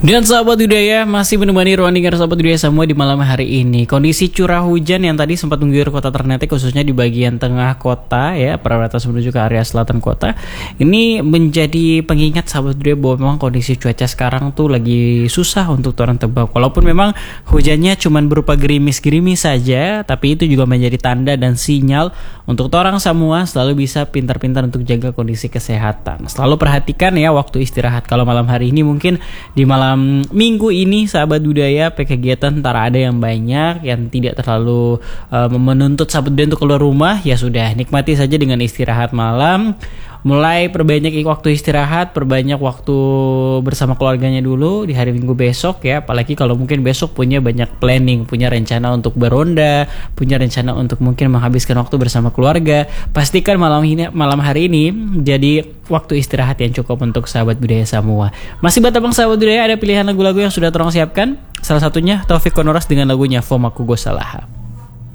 Dan sahabat budaya masih menemani ruang dengar sahabat budaya semua di malam hari ini. Kondisi curah hujan yang tadi sempat mengguyur kota Ternate khususnya di bagian tengah kota ya, prioritas menuju ke area selatan kota. Ini menjadi pengingat sahabat budaya bahwa memang kondisi cuaca sekarang tuh lagi susah untuk orang tebak. Walaupun memang hujannya cuma berupa gerimis-gerimis saja, tapi itu juga menjadi tanda dan sinyal untuk orang semua selalu bisa pintar-pintar untuk jaga kondisi kesehatan. Selalu perhatikan ya waktu istirahat. Kalau malam hari ini mungkin di malam minggu ini sahabat budaya kegiatan antara ada yang banyak yang tidak terlalu menuntut sahabat budaya untuk keluar rumah, ya sudah nikmati saja dengan istirahat malam. Mulai perbanyak waktu istirahat, perbanyak waktu bersama keluarganya dulu di hari Minggu besok ya. Apalagi kalau mungkin besok punya banyak planning, punya rencana untuk beronda, punya rencana untuk mungkin menghabiskan waktu bersama keluarga. Pastikan malam hari ini jadi waktu istirahat yang cukup untuk sahabat budaya semua. Masih Batabang sahabat budaya, ada pilihan lagu-lagu yang sudah terong siapkan. Salah satunya Taufik Konoras dengan lagunya Fomaku Gosalaha.